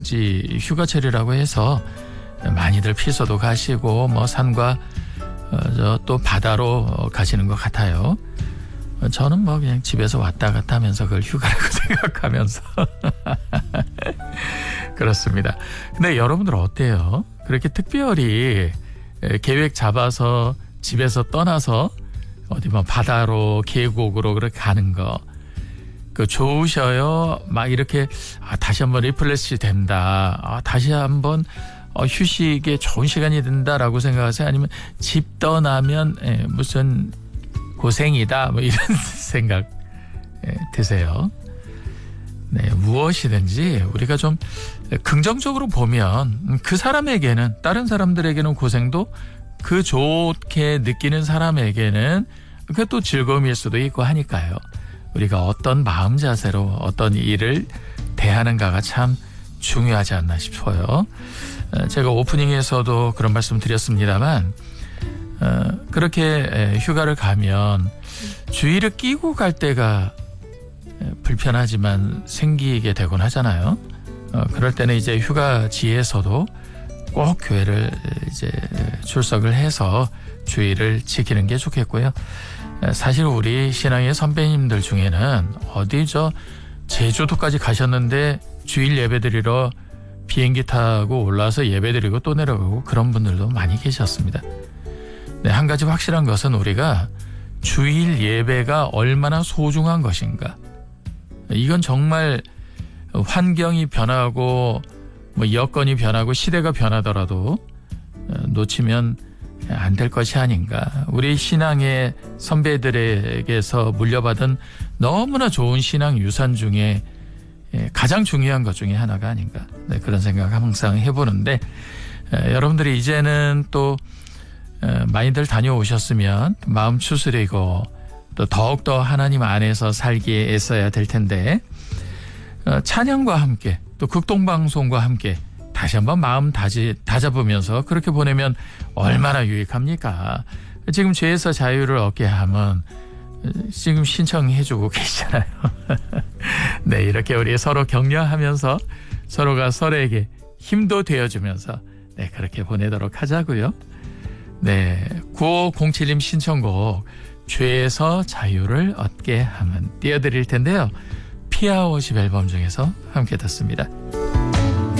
휴가철이라고 해서 많이들 피서도 가시고 뭐 산과 또 바다로 가시는 것 같아요. 저는 뭐 그냥 집에서 왔다 갔다 하면서 그걸 휴가라고 생각하면서 그렇습니다. 근데 여러분들 어때요? 그렇게 특별히 계획 잡아서 집에서 떠나서 어디 뭐 바다로 계곡으로 그렇게 가는 거 그 좋으셔요? 막 이렇게 다시 한번 리플레시 된다. 다시 한번 휴식에 좋은 시간이 된다라고 생각하세요? 아니면 집 떠나면 무슨 고생이다 뭐 이런 생각 드세요? 네, 무엇이든지 우리가 좀 긍정적으로 보면 그 사람에게는, 다른 사람들에게는 고생도 그 좋게 느끼는 사람에게는 그게 또 즐거움일 수도 있고 하니까요. 우리가 어떤 마음 자세로 어떤 일을 대하는가가 참 중요하지 않나 싶어요. 제가 오프닝에서도 그런 말씀 드렸습니다만 그렇게 휴가를 가면 주의를 끼고 갈 때가 불편하지만 생기게 되곤 하잖아요. 그럴 때는 이제 휴가지에서도 꼭 교회를 이제 출석을 해서 주의를 지키는 게 좋겠고요. 사실 우리 신앙의 선배님들 중에는 어디 제주도까지 가셨는데 주일 예배드리러 비행기 타고 올라와서 예배드리고 또 내려가고 그런 분들도 많이 계셨습니다. 네, 한 가지 확실한 것은 우리가 주일 예배가 얼마나 소중한 것인가. 이건 정말 환경이 변하고 뭐 여건이 변하고 시대가 변하더라도 놓치면 안 될 것이 아닌가. 우리 신앙의 선배들에게서 물려받은 너무나 좋은 신앙 유산 중에 가장 중요한 것 중에 하나가 아닌가. 네, 그런 생각 항상 해보는데 여러분들이 이제는 또 많이들 다녀오셨으면 마음 추스리고 또 더욱더 하나님 안에서 살기에 애써야 될 텐데 찬양과 함께 또 극동방송과 함께 다시 한번 마음 다잡으면서 그렇게 보내면 얼마나 유익합니까? 지금 죄에서 자유를 얻게 하면 지금 신청해주고 계시잖아요. 네, 이렇게 우리 서로 격려하면서 서로가 서로에게 힘도 되어주면서 네, 그렇게 보내도록 하자고요. 네, 9507님 신청곡 죄에서 자유를 얻게 하면 띄워드릴 텐데요. 피아워십 앨범 중에서 함께 듣습니다.